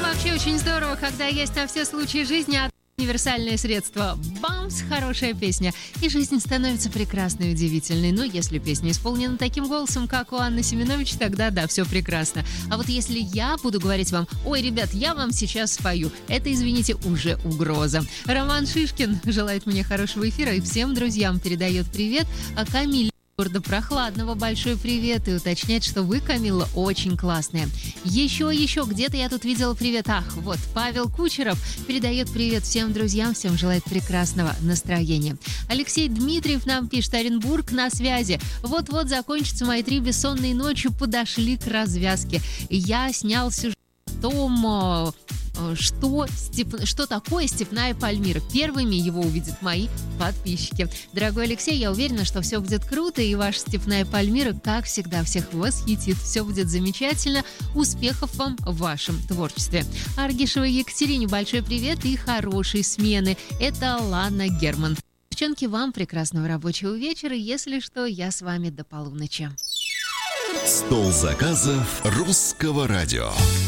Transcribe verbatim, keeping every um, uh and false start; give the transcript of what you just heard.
вообще очень здорово, когда есть на все случаи жизни одно универсальное средство. Бамс! Хорошая песня. И жизнь становится прекрасной и удивительной. Но если песня исполнена таким голосом, как у Анны Семенович, тогда да, все прекрасно. А вот если я буду говорить вам: ой, ребят, я вам сейчас спою, это, извините, уже угроза. Роман Шишкин желает мне хорошего эфира и всем друзьям передает привет. А Камиль города Прохладного большой привет и уточняет, что вы, Камилла, очень классная. Еще, еще, где-то я тут видела привет. Ах, вот, Павел Кучеров передает привет всем друзьям, всем желает прекрасного настроения. Алексей Дмитриев нам пишет: Оренбург на связи. Вот-вот закончатся мои три бессонные ночи, подошли к развязке. Я снял сюжет о том, Что, степ... что такое степная Пальмира. Первыми его увидят мои подписчики. Дорогой Алексей, я уверена, что все будет круто, и ваша степная Пальмира, как всегда, всех восхитит. Все будет замечательно. Успехов вам в вашем творчестве. Аргишевой Екатерине большой привет и хорошей смены. Это Лана Герман. Девчонки, вам прекрасного рабочего вечера. Если что, я с вами до полуночи. Стол заказов русского радио.